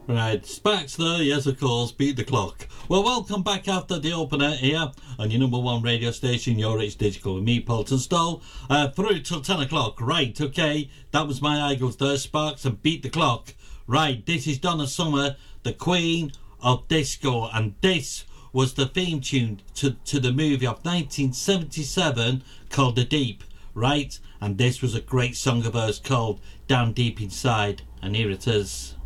Right, Sparks there, yes of course, beat the clock. Well, welcome back after the opener here on your number one radio station, Your It's Digital, with me, Paulton Stoll, through till 10 o'clock. Right, okay, that was my Eagles there, Sparks and Beat the Clock. Right, this is Donna Summer, the Queen of Disco, and this was the theme tune to the movie of 1977 called The Deep, right? And this was a great song of hers called Down Deep Inside, and here it is.